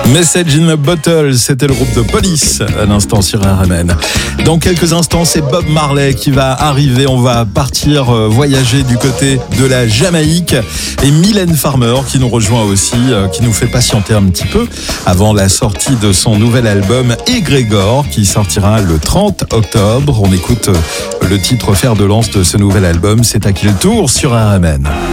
Message in a Bottle, c'était le groupe de Police à l'instant sur RMN. Dans quelques instants, c'est Bob Marley qui va arriver. On va partir voyager du côté de la Jamaïque. Et Mylène Farmer qui nous rejoint aussi, qui nous fait patienter un petit peu avant la sortie de son nouvel album Egrégore qui sortira le 30 octobre. On écoute le titre fer de lance de ce nouvel album. C'est à qui le tour sur RMN.